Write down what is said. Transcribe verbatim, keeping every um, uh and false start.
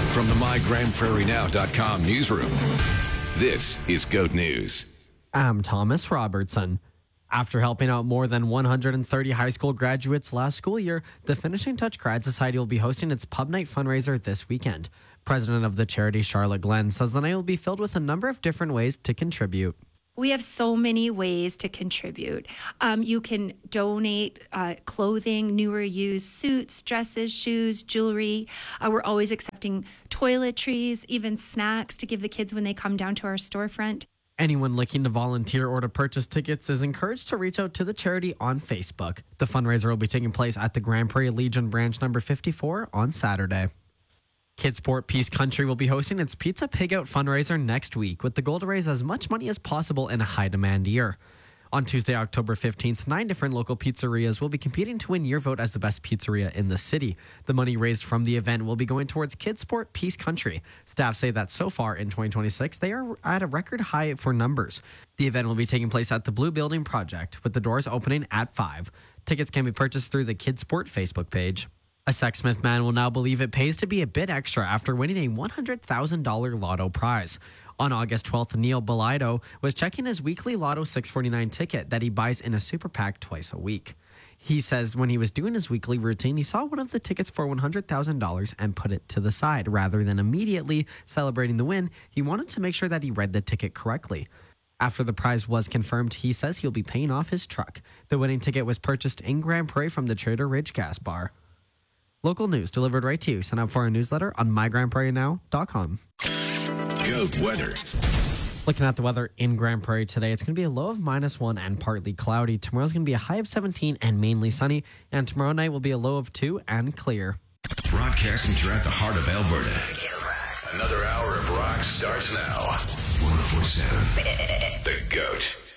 From the my grand prairie now dot com newsroom, this is GOAT News. I'm Thomas Robertson. After helping out more than one hundred thirty high school graduates last school year, the Finishing Touch Grad Society will be hosting its Pub Night fundraiser this weekend. President of the charity, Charlotte Glenn, says the night will be filled with a number of different ways to contribute. We have so many ways to contribute. Um, you can donate uh, clothing, newer used suits, dresses, shoes, jewelry. Uh, we're always accepting toiletries, even snacks to give the kids when they come down to our storefront. Anyone looking to volunteer or to purchase tickets is encouraged to reach out to the charity on Facebook. The fundraiser will be taking place at the Grand Prairie Legion branch number fifty-four on Saturday. Kidsport Peace Country will be hosting its Pizza Pig Out fundraiser next week with the goal to raise as much money as possible in a high-demand year. On Tuesday, October fifteenth, nine different local pizzerias will be competing to win your vote as the best pizzeria in the city. The money raised from the event will be going towards Kidsport Peace Country. Staff say that so far in twenty twenty-six, they are at a record high for numbers. The event will be taking place at the Blue Building Project, with the doors opening at five. Tickets can be purchased through the Kidsport Facebook page. A Sexsmith man will now believe it pays to be a bit extra after winning a one hundred thousand dollars lotto prize. On August twelfth, Neil Belido was checking his weekly Lotto six forty-nine ticket that he buys in a super PAC twice a week. He says when he was doing his weekly routine, he saw one of the tickets for one hundred thousand dollars and put it to the side. Rather than immediately celebrating the win, he wanted to make sure that he read the ticket correctly. After the prize was confirmed, he says he'll be paying off his truck. The winning ticket was purchased in Grand Prairie from the Trader Ridge Gas Bar. Local news delivered right to you. Sign up for our newsletter on my grand prairie now dot com. GOAT weather. Looking at the weather in Grand Prairie today, it's going to be a low of minus one and partly cloudy. Tomorrow's going to be a high of seventeen and mainly sunny. And tomorrow night will be a low of two and clear. Broadcasting throughout the heart of Alberta. Another hour of rock starts now. one oh four point seven The GOAT.